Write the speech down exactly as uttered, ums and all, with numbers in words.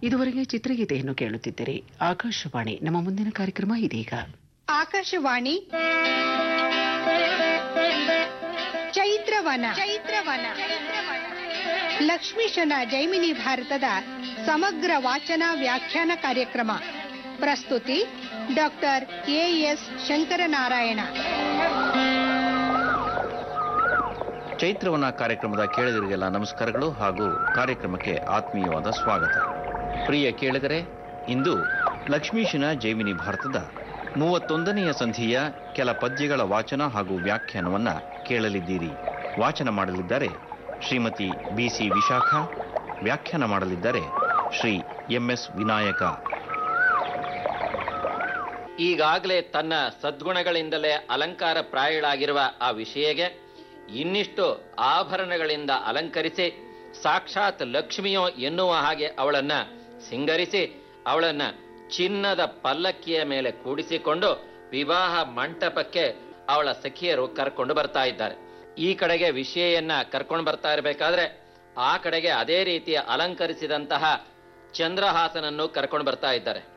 ಇದುವರೆಗೆ ಚಿತ್ರಗೀತೆಯನ್ನು ಕೇಳುತ್ತಿದ್ದರೆ ಆಕಾಶವಾಣಿ. ನಮ್ಮ ಮುಂದಿನ ಕಾರ್ಯಕ್ರಮ ಇದೀಗ. ಆಕಾಶವಾಣಿ ಚೈತ್ರವನ ಚೈತ್ರವನ ಲಕ್ಷ್ಮೀಶನ ಜೈಮಿನಿ ಭಾರತದ ಸಮಗ್ರ ವಾಚನ ವ್ಯಾಖ್ಯಾನ ಕಾರ್ಯಕ್ರಮ. ಪ್ರಸ್ತುತಿ ಡಾಕ್ಟರ್ ಎ ಎಸ್ ಶಂಕರನಾರಾಯಣ. ಚೈತ್ರವನ ಕಾರ್ಯಕ್ರಮದ ಕೇಳಿದರಿಗೆಲ್ಲ ನಮಸ್ಕಾರಗಳು ಹಾಗೂ ಕಾರ್ಯಕ್ರಮಕ್ಕೆ ಆತ್ಮೀಯವಾದ ಸ್ವಾಗತ. ಪ್ರಿಯ ಕೇಳಿದರೆ, ಇಂದು ಲಕ್ಷ್ಮೀಶನ ಜೈಮಿನಿ ಭಾರತದ ಮೂವತ್ತೊಂದನೆಯ ಸಂಧಿಯ ಕೆಲ ಪದ್ಯಗಳ ವಾಚನ ಹಾಗೂ ವ್ಯಾಖ್ಯಾನವನ್ನ ಕೇಳಲಿದ್ದೀರಿ. ವಾಚನ ಮಾಡಲಿದ್ದಾರೆ ಶ್ರೀಮತಿ ಬಿ ಸಿ ವಿಶಾಖ, ವ್ಯಾಖ್ಯಾನ ಮಾಡಲಿದ್ದಾರೆ ಶ್ರೀ ಎಂ ಎಸ್ ವಿನಾಯಕ. ಈಗಾಗಲೇ ತನ್ನ ಸದ್ಗುಣಗಳಿಂದಲೇ ಅಲಂಕಾರ ಪ್ರಾಯಳಾಗಿರುವ ಆ ವಿಷಯಗೆ ಇನ್ನಿಷ್ಟು ಆಭರಣಗಳಿಂದ ಅಲಂಕರಿಸಿ ಸಾಕ್ಷಾತ್ ಲಕ್ಷ್ಮಿಯೋ ಎನ್ನುವ ಹಾಗೆ ಅವಳನ್ನ ಸಿಂಗರಿಸಿ ಅವಳನ್ನ ಚಿನ್ನದ ಪಲ್ಲಕ್ಕಿಯ ಮೇಲೆ ಕೂಡಿಸಿಕೊಂಡು ವಿವಾಹ ಮಂಟಪಕ್ಕೆ ಅವಳ ಸಖಿಯರು ಕರ್ಕೊಂಡು ಬರ್ತಾ ಇದ್ದಾರೆ. ಈ ಕಡೆಗೆ ವಿಷಯನ್ನ ಕರ್ಕೊಂಡು ಬರ್ತಾ ಇರಬೇಕಾದ್ರೆ ಆ ಕಡೆಗೆ ಅದೇ ರೀತಿಯ ಅಲಂಕರಿಸಿದಂತಹ ಚಂದ್ರಹಾಸನನ್ನು ಕರ್ಕೊಂಡು ಬರ್ತಾ ಇದ್ದಾರೆ.